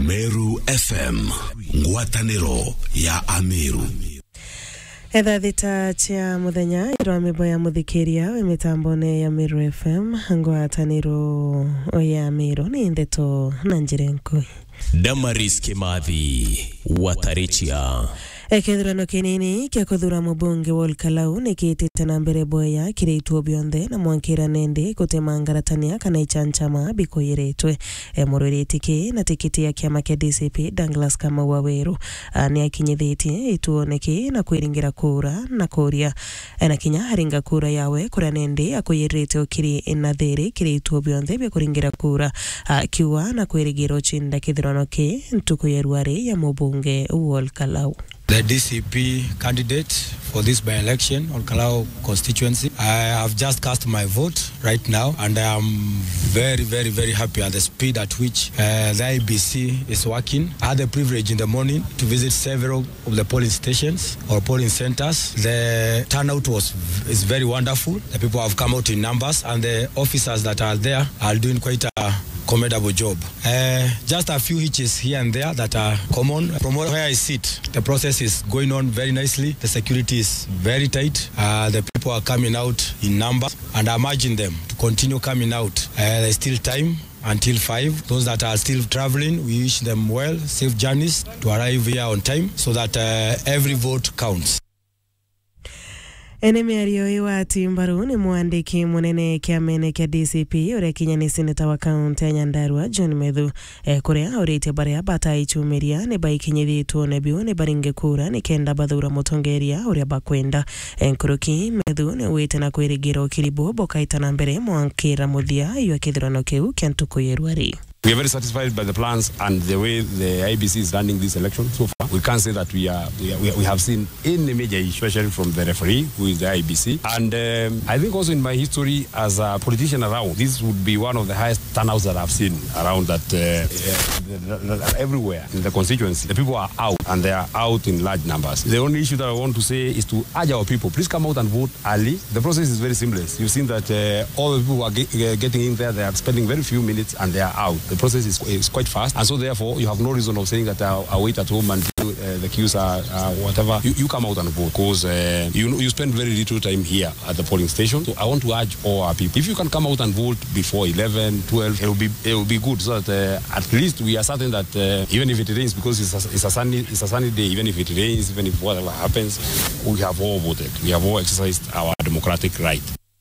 Meru FM, ngwataniro ya Ameru. Etha thita chia muthenya irwa mibo ya muthikiria we mitambone ya Meru FM ngwataniro ya Ameru ni ndeto na njirenkoi. Damaris Kimathi Watarichia Ekethurano kinini kia kuthura mubunge wa Kalau nikitite na mbere boya kireitwo bionthe na mwankira nende gutema ngaratania kana ichanchama bikoyiretwe mururitiki na tikiti ya kiama kia DCP Douglas Kamau ni akinyithitie ituoneki na kwiringira kura na kuria na kinya haringa kura yawe kura nende akuyirite ukiri na thiri kireitwo bionthe bya kuringira kura kiwa na kwirigira chinda kithurano ki ntuku ya ruari ya mubunge wa Kalau. The DCP candidate for this by-election on Kalau constituency. I have just cast my vote right now, and I am very, very, very happy at the speed at which the IBC is working. I had the privilege in the morning to visit several of the polling stations or polling centers. The turnout is very wonderful. The people have come out in numbers, and the officers that are there are doing quite a commendable job. Just a few hitches here and there that are common. From where I sit, the process is going on very nicely. The security is very tight. The people are coming out in numbers, and I'm urging them to continue coming out. There's still time until 5. Those that are still traveling, we wish them well, safe journeys to arrive here on time so that every vote counts. Enemi ariyo wa Timbaru ni mwandiki munene kiamene kia DCP ure kinyani seneta wa kaunti ya Nyandarua John Medhu kurea urite bare bata ichumiria ne baikinyithi tuone biu ne baringe kura ni kenda bathura mutongeria ure bakwenda enkuruki Medhu ne wite na kwirigira kiribo bokaita na mbere mwankira muthia iyo kithurano kiu kentuko yerwari. We are very satisfied by the plans and the way the IBC is running this election so far. We can't say that we have seen any major issue, especially from the referee, who is the IBC. And I think also in my history as a politician around, this would be one of the highest turnouts that I've seen around that everywhere in the constituency. The people are out, and they are out in large numbers. The only issue that I want to say is to urge our people, please come out and vote early. The process is very seamless. You've seen that all the people who are getting in there, they are spending very few minutes and they are out. The process is quite fast, and so therefore you have no reason of saying that I wait at home until the queues are whatever. You come out and vote, because you spend very little time here at the polling station. So I want to urge all our people, if you can come out and vote before 11, 12, it will be good, so that at least we are certain that even if it rains, because it's a sunny day, even if it rains, even if whatever happens, we have all voted. We have all exercised our democratic right.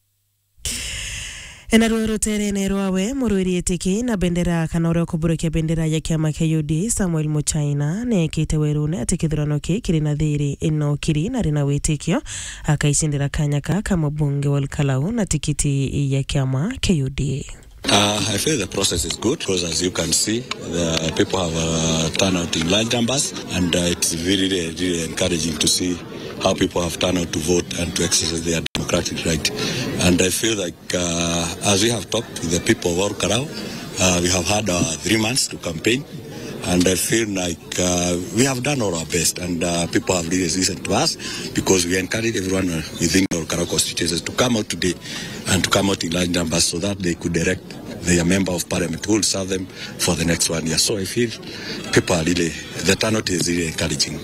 Enaruru tere neruawe muruirietiki na bendera kanore kuburukia bendera ya kiama kia UD Samuel Muchaina ne kitewerune atikithurano kiri na thiri ino kiri na rina witikio akaishindira kanyaka kama bunge wa Kalau na tikiti ya kiama kia UD. I feel the process is good because, as you can see, the people have turned out in large numbers, and it's really, really encouraging to see how people have turned out to vote and to exercise their democratic right. And I feel like as we have talked with the people of Kalau, we have had 3 months to campaign, and I feel like we have done all our best, and people have really listened to us, because we encourage everyone within the Kalau constituencies to come out today and to come out in large numbers so that they could direct their member of parliament who will serve them for the next 1 year. So I feel people are really, the turnout is really encouraging.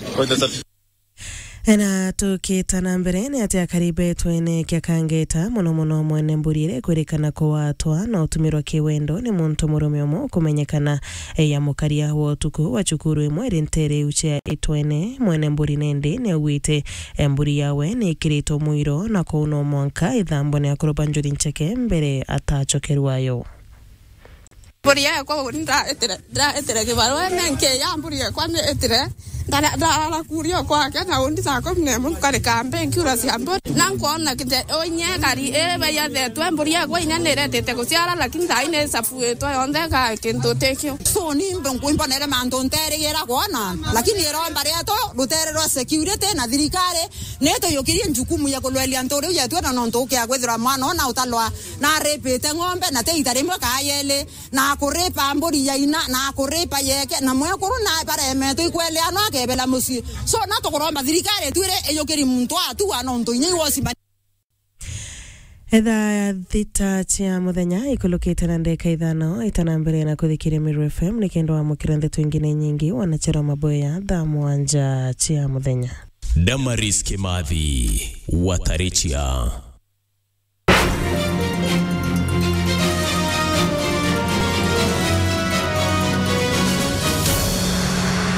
Ena tukitana mbere ni ati akaribe twene kia kangeta muno mwene mburire kwirikana ko watwa na utumirwa kiwendo ni muntu murume omo kumenyekana ya mukaria wo tuku wa chukuru imwe rintere uche itwene mwene mburi nende ne wite mburi yawe ni kirito muiro na ko no mwanka ithambo ne akurobanjuri ncheke mbere atachokerwayo. Mburi ya kwa ndra kibarua nanke ya mburi ya kwa etire ndala kurio kwa kana undi sako mnemo kare campaign kura siambo nankona kite onye kari ba ya de tu mburi ya kwa inanere tete kusiara lakini saine safu to onde ka kento tekio so ni mbongo imponere mandontere yera kona lakini yero mbare to rutere ro security na thirikare neto yokirie njukumu ya kulwelia ntore ya tu na nonto ke agwethira mwana na utalwa na repete ngombe na te itarimo kayele na kurepa mburi ya ina na kurepa yeke na mwe kuruna bare meto ikwele ano akebela musi so na to kuromba thirikare twire eyokeri muntu atu anonto inyi wosi. Etha thita cia muthenya ikulukite na ndeka ithano itana mbere na kuthikire Miru FM nikendo wa mukirande twingine nyingi wanachera maboya thaa mwanja cia muthenya. Damaris Kimathi Watarichia.